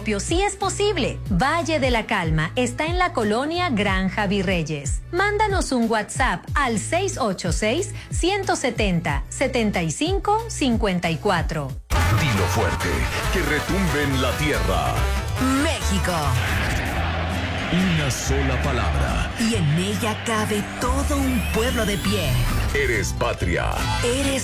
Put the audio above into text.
propio sí es posible. Valle de la Calma está en la colonia Granja Virreyes. Mándanos un WhatsApp al 686-170-7554. Dilo fuerte, que retumbe en la tierra. México. Una sola palabra. Y en ella cabe todo un pueblo de pie. Eres patria. Eres